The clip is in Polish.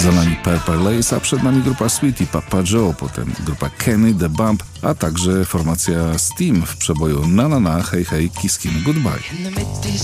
Za nami Purple Lace, a przed nami grupa Sweetie, Papa Joe, potem grupa Kenny, The Bump, a także formacja Steam w przeboju Na Na Na, Hej Hej, Kiss Him Goodbye.